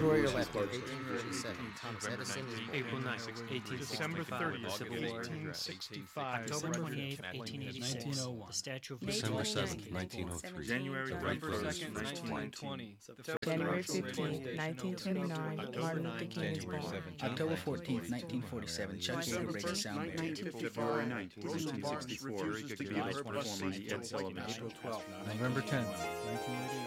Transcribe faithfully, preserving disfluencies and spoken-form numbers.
Victoria elected eighteen fifty-seven. Thomas Edison is born. April ninth, eighteen December sixty-five, thirtieth, Civil War. eighteen sixty-five. October Referendum. twenty-eighth, eighteen eighty-six, nineteen oh one. the Statue of May Liberty. December twenty-ninth, seventh, nineteen oh three. January The Wright November brothers second, first nineteen flight. twenty. January fifteenth, nineteen twenty-nine, Martin Luther King is January born. seventeenth, October fourteenth, nineteen forty-seven, Chuck Yeager breaks the sound barrier. February ninth, nineteen sixty-four, Gagarin performance at television. April twelfth. November tenth, nineteen eighty-eight.